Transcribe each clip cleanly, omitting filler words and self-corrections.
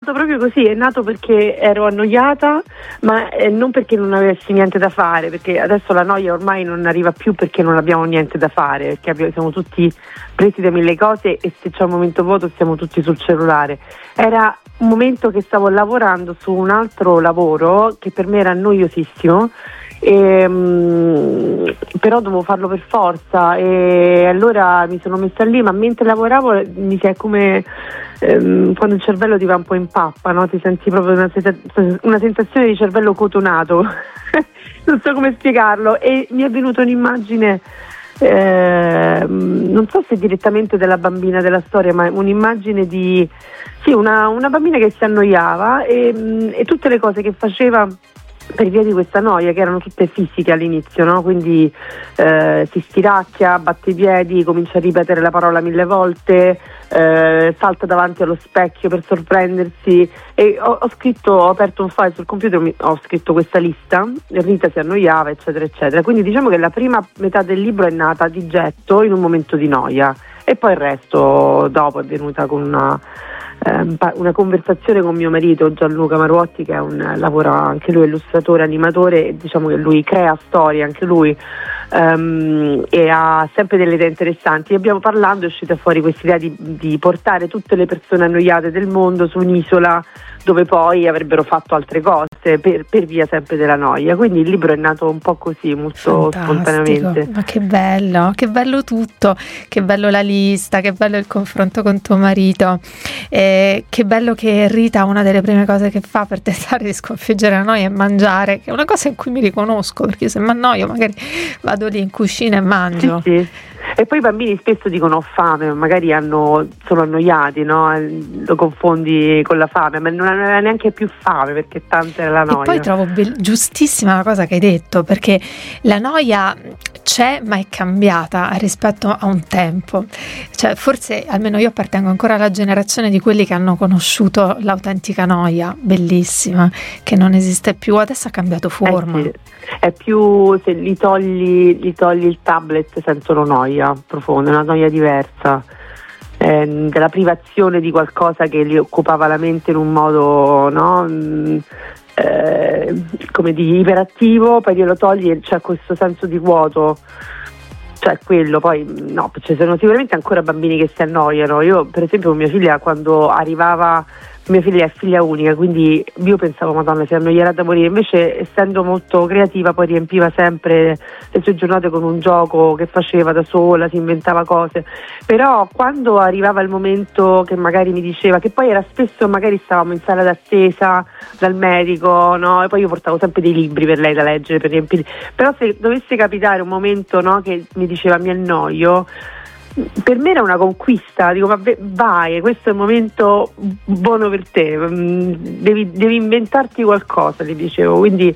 nato proprio così, è nato perché ero annoiata, ma non perché non avessi niente da fare, perché adesso la noia ormai non arriva più perché non abbiamo niente da fare, perché siamo tutti presi da mille cose e se c'è un momento vuoto stiamo tutti sul cellulare. Era un momento che stavo lavorando su un altro lavoro che per me era noiosissimo, però dovevo farlo per forza e allora mi sono messa lì, ma mentre lavoravo mi si è come quando il cervello ti va un po' in pappa, no? Ti senti proprio una sensazione di cervello cotonato non so come spiegarlo, e mi è venuta un'immagine non so se direttamente della bambina della storia, ma un'immagine di una bambina che si annoiava e tutte le cose che faceva per via di questa noia, che erano tutte fisiche all'inizio, no? Quindi si stiracchia, batte i piedi, comincia a ripetere la parola 1000 volte, salta davanti allo specchio per sorprendersi, e ho aperto un file sul computer, ho scritto questa lista, Rita si annoiava, eccetera eccetera. Quindi diciamo che la prima metà del libro è nata di getto in un momento di noia e poi il resto dopo è venuta con una conversazione con mio marito Gianluca Maruotti, che lavora anche lui, illustratore, animatore, e diciamo che lui crea storie anche lui, e ha sempre delle idee interessanti. Abbiamo parlando, è uscita fuori questa idea di portare tutte le persone annoiate del mondo su un'isola dove poi avrebbero fatto altre cose per via sempre della noia. Quindi il libro è nato un po' così, molto spontaneamente. Ma che bello tutto, che bello la lista, che bello il confronto con tuo marito, che bello che Rita una delle prime cose che fa per tentare di sconfiggere la noia è mangiare, che è una cosa in cui mi riconosco, perché se mi annoio magari vado lì in cucina e mangio. Sì. E poi i bambini spesso dicono ho fame, magari sono annoiati, no? Lo confondi con la fame, ma non aveva neanche più fame perché tanta era la noia. E poi trovo giustissima la cosa che hai detto, perché la noia c'è ma è cambiata rispetto a un tempo, cioè forse almeno io appartengo ancora alla generazione di quelli che hanno conosciuto l'autentica noia, bellissima, che non esiste più, adesso ha cambiato forma. Sì. È più, se gli togli il tablet sentono noia profonda, una noia diversa, della privazione di qualcosa che gli occupava la mente in un modo, no? Come di iperattivo, poi glielo togli e c'è questo senso di vuoto, cioè quello. Poi no, ci sono sicuramente ancora bambini che si annoiano. Io per esempio con mia figlia, quando arrivava, mia figlia è figlia unica, quindi io pensavo Madonna si annoierà da morire, invece essendo molto creativa poi riempiva sempre le sue giornate con un gioco che faceva da sola, si inventava cose. Però quando arrivava il momento che magari mi diceva, che poi era spesso, magari stavamo in sala d'attesa dal medico, no? E poi io portavo sempre dei libri per lei da leggere, per riempire, però se dovesse capitare un momento, no, che mi diceva mi annoio, per me era una conquista, dico vabbè, vai, questo è il momento buono per te, devi inventarti qualcosa, gli dicevo. Quindi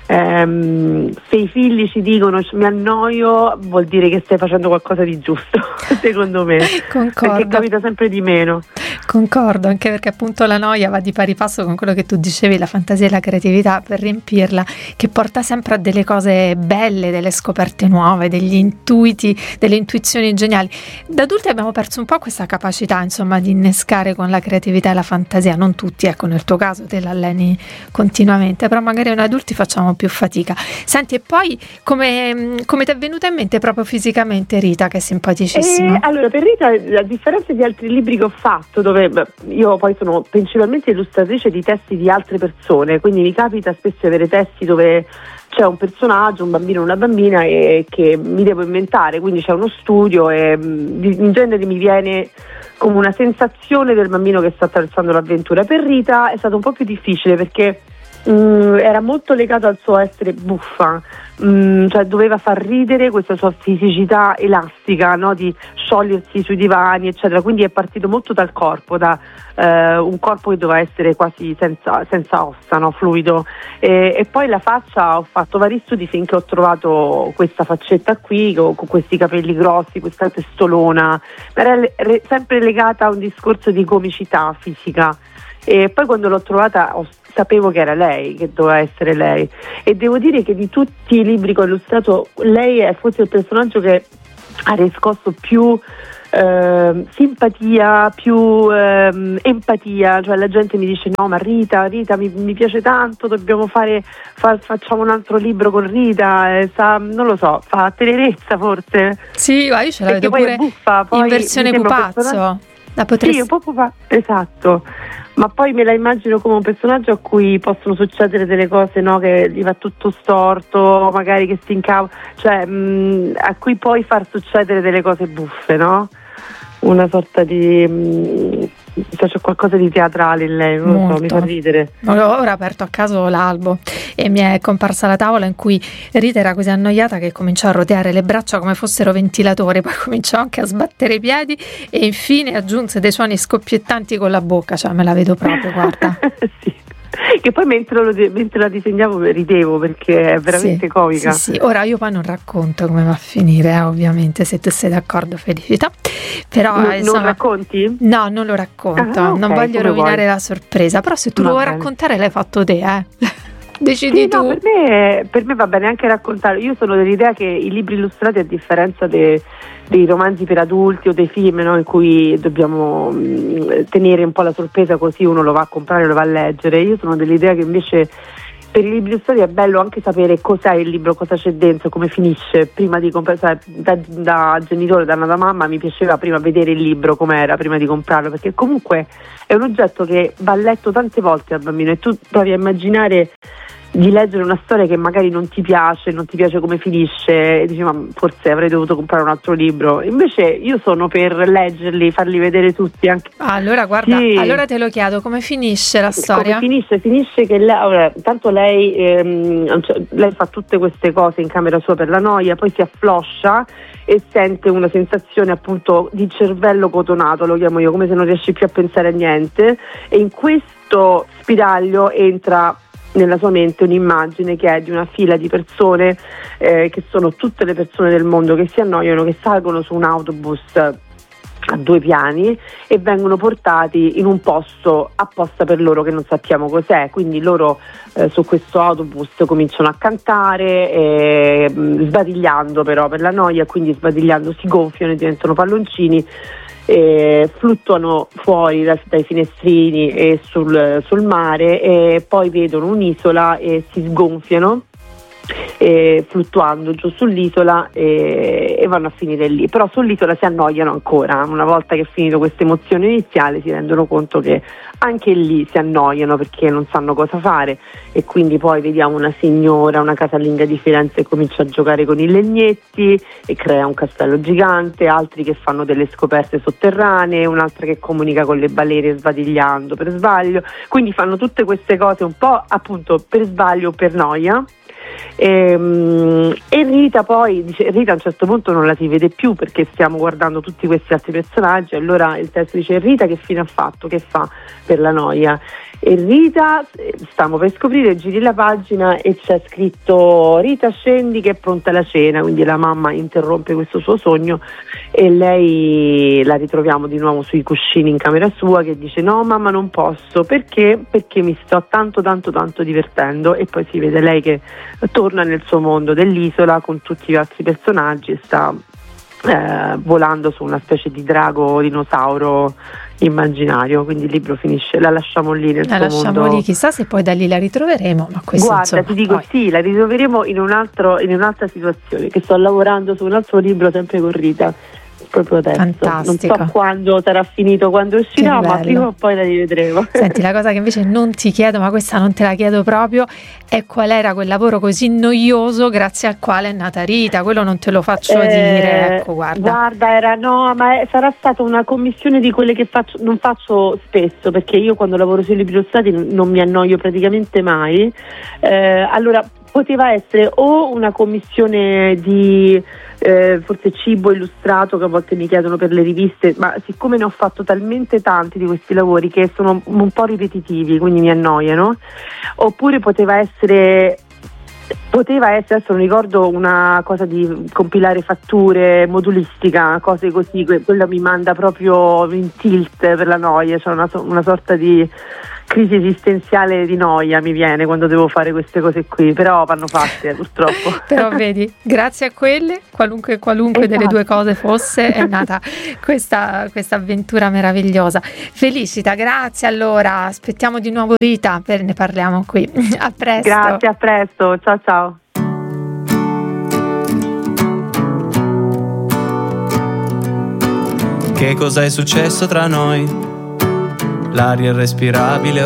se i figli ci dicono mi annoio, vuol dire che stai facendo qualcosa di giusto, secondo me. Concordo. Perché capita sempre di meno. Concordo, anche perché appunto la noia va di pari passo con quello che tu dicevi, la fantasia e la creatività per riempirla, che porta sempre a delle cose belle, delle scoperte nuove, degli intuiti, delle intuizioni geniali. Da adulti abbiamo perso un po' questa capacità, insomma, di innescare con la creatività e la fantasia, non tutti, ecco, nel tuo caso te l'alleni continuamente, però magari noi adulti facciamo più fatica. Senti, e poi come ti è venuta in mente proprio fisicamente Rita, che è simpaticissima? Allora, per Rita, a differenza di altri libri che ho fatto, dove io poi sono principalmente illustratrice di testi di altre persone, quindi mi capita spesso di avere testi dove c'è un personaggio, un bambino o una bambina, e che mi devo inventare, quindi c'è uno studio e in genere mi viene come una sensazione del bambino che sta attraversando l'avventura. Per Rita è stato un po' più difficile perché era molto legato al suo essere buffa, cioè doveva far ridere questa sua fisicità elastica, no? Di sciogliersi sui divani eccetera, quindi è partito molto dal corpo, da un corpo che doveva essere quasi senza ossa, no? Fluido, e poi la faccia, ho fatto vari studi finché ho trovato questa faccetta qui con questi capelli grossi, questa testolona, era sempre legata a un discorso di comicità fisica. E poi quando l'ho trovata sapevo che era lei, che doveva essere lei, e devo dire che di tutti i libri che ho illustrato lei è forse il personaggio che ha riscosso più simpatia, più empatia, cioè la gente mi dice no ma Rita mi piace tanto, dobbiamo facciamo un altro libro con Rita, non lo so, fa tenerezza forse. Sì, ma io ce la vedo pure buffa, in versione pupazzo. Sì, un po' esatto, ma poi me la immagino come un personaggio a cui possono succedere delle cose, no, che gli va tutto storto, magari che si incavola, cioè a cui poi far succedere delle cose buffe, no? Una sorta di c'è qualcosa di teatrale in lei, non lo so, mi fa ridere. Ora ho aperto a caso l'albo e mi è comparsa la tavola in cui Rita era così annoiata che cominciò a roteare le braccia come fossero ventilatori, poi cominciò anche a sbattere i piedi e infine aggiunse dei suoni scoppiettanti con la bocca, cioè me la vedo proprio, guarda. Sì. Che poi mentre la disegnavo ridevo perché è veramente comica. Sì. Ora io poi non racconto come va a finire, ovviamente, se tu sei d'accordo, Felicità. Però non racconti? No, non lo racconto, okay, non voglio rovinare la sorpresa, però se tu lo vuoi raccontare l'hai fatto te, Decidi tu. No, per me va bene anche raccontare. Io sono dell'idea che i libri illustrati, a differenza dei romanzi per adulti o dei film, no, in cui dobbiamo tenere un po' la sorpresa così uno lo va a comprare, lo va a leggere, io sono dell'idea che invece per i libri illustrati è bello anche sapere cos'è il libro, cosa c'è dentro, come finisce. Prima di comprare, da genitore, da mamma, mi piaceva prima vedere il libro com'era prima di comprarlo, perché comunque è un oggetto che va letto tante volte al bambino e tu provi a immaginare di leggere una storia che magari non ti piace come finisce e dici ma forse avrei dovuto comprare un altro libro. Invece io sono per leggerli, farli vedere tutti anche. Allora guarda, allora te lo chiedo, come finisce la storia? Come finisce che tanto lei fa tutte queste cose in camera sua per la noia, poi si affloscia e sente una sensazione appunto di cervello cotonato, lo chiamo io, come se non riesci più a pensare a niente, e in questo spiraglio entra nella sua mente un'immagine che è di una fila di persone che sono tutte le persone del mondo che si annoiano, che salgono su un autobus a 2 piani e vengono portati in un posto apposta per loro che non sappiamo cos'è, quindi loro su questo autobus cominciano a cantare sbadigliando però per la noia, quindi sbadigliando si gonfiano e diventano palloncini, fluttuano fuori dai finestrini e sul mare e poi vedono un'isola e si sgonfiano fluttuando giù sull'isola e vanno a finire lì, però sull'isola si annoiano ancora. Una volta che è finito questa emozione iniziale si rendono conto che anche lì si annoiano perché non sanno cosa fare, e quindi poi vediamo una signora, una casalinga di Firenze che comincia a giocare con i legnetti e crea un castello gigante, altri che fanno delle scoperte sotterranee, un'altra che comunica con le balene sbadigliando per sbaglio, quindi fanno tutte queste cose un po' appunto per sbaglio o per noia. E Rita poi dice, Rita a un certo punto non la si vede più perché stiamo guardando tutti questi altri personaggi, allora il testo dice: Rita che fine ha fatto, che fa per la noia? E Rita, stiamo per scoprire, giri la pagina e c'è scritto: Rita scendi che è pronta la cena, quindi la mamma interrompe questo suo sogno e lei la ritroviamo di nuovo sui cuscini in camera sua che dice: no mamma non posso, perché mi sto tanto divertendo, e poi si vede lei che torna nel suo mondo dell'isola con tutti gli altri personaggi e sta volando su una specie di drago dinosauro immanario, quindi il libro finisce, la lasciamo lì nel suo mondo. Lì, chissà se poi da lì la ritroveremo, ma questo guarda, ti dico poi. Sì, la ritroveremo in un'altra situazione, che sto lavorando su un altro libro sempre con Rita proprio adesso. Fantastico. Non so quando sarà finito, quando uscirà, ma prima o poi la rivedremo. Senti, la cosa che invece non ti chiedo, ma questa non te la chiedo proprio, è qual era quel lavoro così noioso grazie al quale è nata Rita. Quello non te lo faccio dire, ecco, guarda sarà stata una commissione di quelle che non faccio spesso, perché io quando lavoro sui libri illustrati non mi annoio praticamente mai. Allora poteva essere o una commissione di forse cibo illustrato, che a volte mi chiedono per le riviste, ma siccome ne ho fatto talmente tanti di questi lavori che sono un po' ripetitivi, quindi mi annoiano. Oppure poteva essere, adesso non ricordo, una cosa di compilare fatture, modulistica, cose così, quello mi manda proprio in tilt per la noia, cioè una sorta di crisi esistenziale di noia mi viene quando devo fare queste cose qui, però vanno fatte purtroppo. Però vedi, grazie a quelle, qualunque delle due cose fosse, è nata questa avventura meravigliosa. Felicita, grazie. Allora aspettiamo di nuovo Rita, ne parliamo qui. A presto. Grazie, a presto, ciao ciao. Che cosa è successo tra noi? L'aria irrespirabile